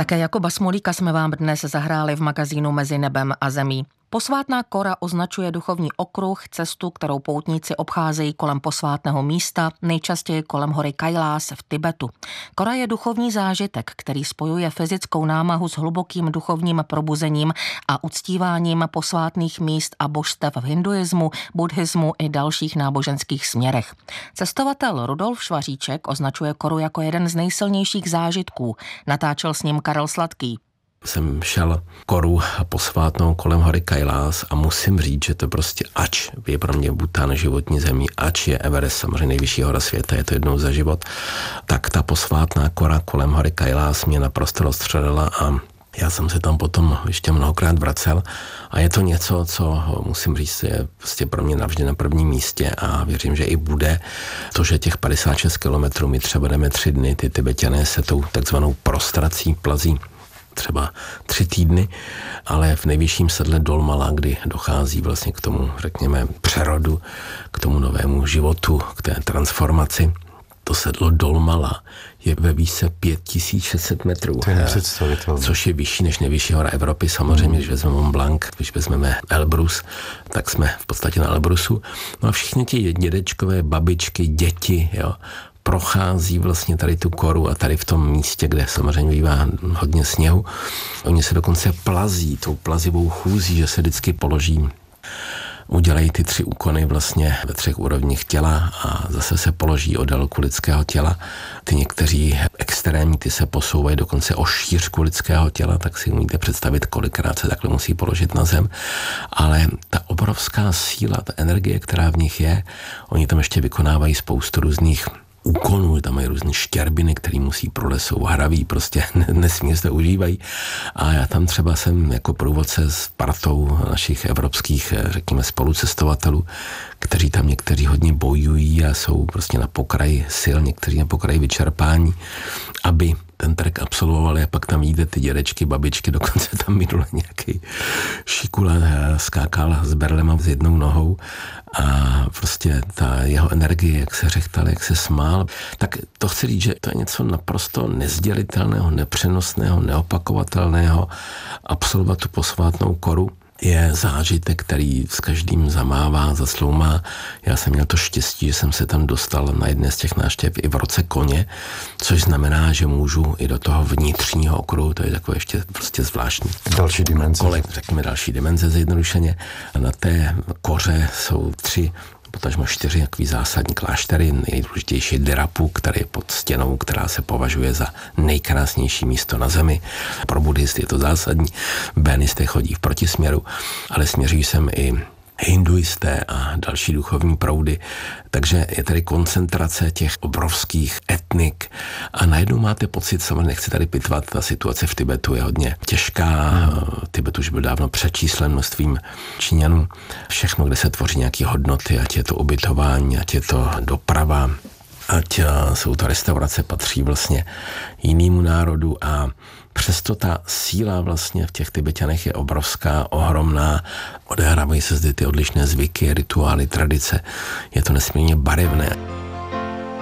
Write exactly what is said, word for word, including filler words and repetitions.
Také Jakuba Smolíka jsme vám dnes zahráli v magazínu Mezi nebem a zemí. Posvátná kora označuje duchovní okruh, cestu, kterou poutníci obcházejí kolem posvátného místa, nejčastěji kolem hory Kajlás v Tibetu. Kora je duchovní zážitek, který spojuje fyzickou námahu s hlubokým duchovním probuzením a uctíváním posvátných míst a božstev v hinduismu, buddhismu i dalších náboženských směrech. Cestovatel Rudolf Švaříček označuje koru jako jeden z nejsilnějších zážitků. Natáčel s ním Karel Sladký. Jsem šel koru posvátnou kolem hory Kajlás a musím říct, že to prostě ač je pro mě Bhútán životní zemí, ač je Everest samozřejmě nejvyšší hora světa, je to jednou za život, tak ta posvátná kora kolem hory Kajlás mě naprosto rozstřelila a já jsem se tam potom ještě mnohokrát vracel a je to něco, co musím říct, je prostě pro mě navždy na prvním místě a věřím, že i bude. To, že těch padesát šest kilometrů my třeba jdeme tři dny, ty Tibetané se tou takzvanou prostrací plazí třeba tři týdny, ale v nejvyšším sedle Dolmala, kdy dochází vlastně k tomu, řekněme, přerodu, k tomu novému životu, k té transformaci. To sedlo Dolmala je ve výšce pět tisíc šest set metrů. To je nepředstavitelné. Což je vyšší než nejvyšší hora Evropy. Samozřejmě, mm. když vezmeme Mont Blanc, když vezmeme Elbrus, tak jsme v podstatě na Elbrusu. No a všichni ti dědečkové, babičky, děti, jo, prochází vlastně tady tu koru a tady v tom místě, kde samozřejmě bývá hodně sněhu. Oni se dokonce plazí tou plazivou chůzí, že se vždycky položí, udělají ty tři úkony vlastně ve třech úrovních těla a zase se položí o délku lidského těla. Ty někteří extrémní, ty se posouvají dokonce o šířku lidského těla, tak si umíte představit, kolikrát se takhle musí položit na zem. Ale ta obrovská síla, ta energie, která v nich je, oni tam ještě vykonávají spoustu různých úkonů, tam mají různé štěrbiny, které musí prolesou, hraví, prostě nesmírně se užívají. A já tam třeba jsem jako průvodce s partou našich evropských, řekněme, spolucestovatelů, kteří tam někteří hodně bojují a jsou prostě na pokraji sil, někteří na pokraji vyčerpání, aby ten trek absolvovali a pak tam vidíte ty dědečky, babičky, dokonce tam minule nějaký šikula skákal s berlema s jednou nohou a prostě ta jeho energie, jak se řechtal, jak se smál, tak to chci říct, že to je něco naprosto nezdělitelného, nepřenosného, neopakovatelného. Absolvovat tu posvátnou koru je zážitek, který s každým zamává, zasloumá. Já jsem měl to štěstí, že jsem se tam dostal na jedné z těch návštěv i v roce koně, což znamená, že můžu i do toho vnitřního okruhu, to je takové ještě prostě zvláštní. Další dimenze. Kolek, řekněme další dimenze zjednodušeně. Na té koře jsou tři potažmo čtyři takový zásadní kláštery, nejdůležitější Dirapu, který je pod stěnou, která se považuje za nejkrásnější místo na zemi. Pro buddhisty je to zásadní, bénisté chodí v protisměru, ale směřují sem i hinduisté a další duchovní proudy, takže je tady koncentrace těch obrovských etnik a najednou máte pocit, samozřejmě nechci tady pitvat, ta situace v Tibetu je hodně těžká, Tibet už byl dávno přečíslen množstvím Číňanů, všechno, kde se tvoří nějaké hodnoty, ať je to ubytování, ať je to doprava, ať jsou to restaurace, patří vlastně jinému národu a přesto ta síla vlastně v těch Tibetanech je obrovská, ohromná, odehrávají se zde ty odlišné zvyky, rituály, tradice, je to nesmírně barevné.